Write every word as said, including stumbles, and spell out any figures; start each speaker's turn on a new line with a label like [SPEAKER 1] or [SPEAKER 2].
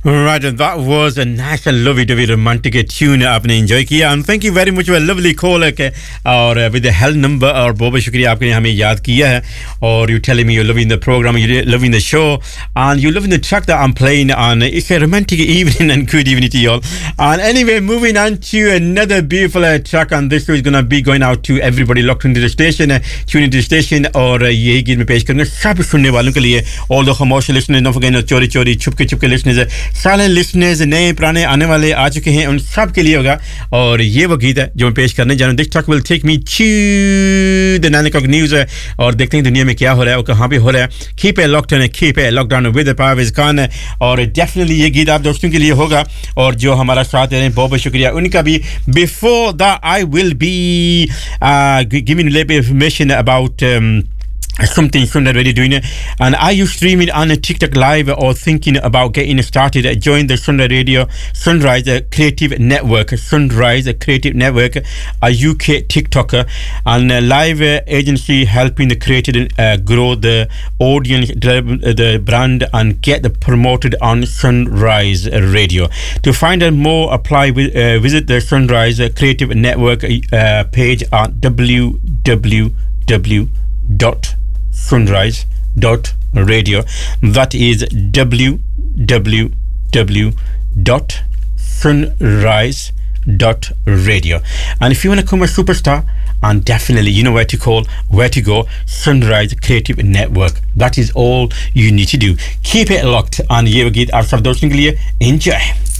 [SPEAKER 1] Right, and that was a nice and lovely, lovely romantic tune आपने enjoy किया and thank you very much for a lovely call के और with the hell number और बहुत बहुत शुक्रिया आपने हमें याद किया है और you telling me you're loving the program, you're loving the show and you're loving the track that I'm playing and it's a romantic evening and good evening to you all. And anyway, moving on to another beautiful uh, track and this show is going to be going out to everybody locked into the station, uh, tune into the station और uh, यही गीत में पेश करूँगा सब सुनने वालों के लिए all the खामोश listeners, don't forget चोरी चोरी छुपके छुपके listeners, सारे listeners नए पुराने आने वाले आ चुके हैं उन सब के लिए होगा और ये वो गीत है जो मैं पेश करने जा रहा हूं. This track will take me to the nine o'clock news और देखते हैं दुनिया में क्या हो रहा है और कहां पे हो रहा है. Keep it locked and keep it locked down with the Parvez Khan और definitely ये गीत आप दोस्तों के लिए होगा और जो हमारा साथ दे रहे हैं बहुत बहुत शुक्रिया उनका भी. Before that I will be uh, giving a little bit of information about um, something Sunrise Radio doing it. And are you streaming on a TikTok live or thinking about getting started? Join the Sunrise Radio Sunrise Creative Network. Sunrise Creative Network, a U K TikToker and a live agency helping the creator uh, grow the audience, the brand and get the promoted on Sunrise Radio. To find out more, apply with, uh, visit the Sunrise Creative Network uh, page at w w w dot sunrise dot radio. That is w w w dot sunrise dot radio. And if you want to become a superstar, and definitely you know where to call, where to go, Sunrise Creative Network. That is all you need to do. Keep it locked on ये गीत आप सब दोस्तों के लिए. Enjoy.